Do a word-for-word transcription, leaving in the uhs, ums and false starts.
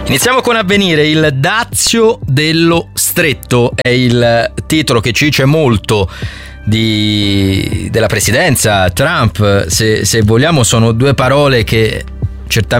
Iniziamo con Avvenire. Il dazio dello stretto è il titolo che ci dice molto di, della presidenza Trump. Se, se vogliamo, sono due parole che certamente